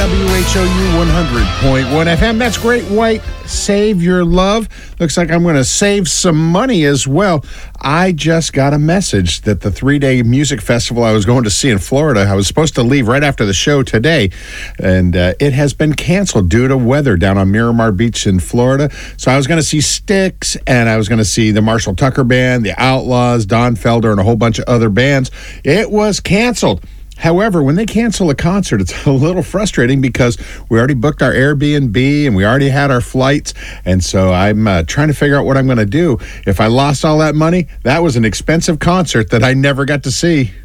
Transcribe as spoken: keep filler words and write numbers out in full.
W H O U one hundred point one F M. That's Great White. Save your love. Looks like I'm going to save some money as well. I just got a message that the three-day music festival I was going to see in Florida, I was supposed to leave right after the show today, and uh, it has been canceled due to weather down on Miramar Beach in Florida. So I was going to see Styx, and I was going to see the Marshall Tucker Band, the Outlaws, Don Felder, and a whole bunch of other bands. It was canceled. However, when they cancel a concert, it's a little frustrating because we already booked our Airbnb and we already had our flights. And so I'm uh, trying to figure out what I'm going to do. If I lost all that money, that was an expensive concert that I never got to see.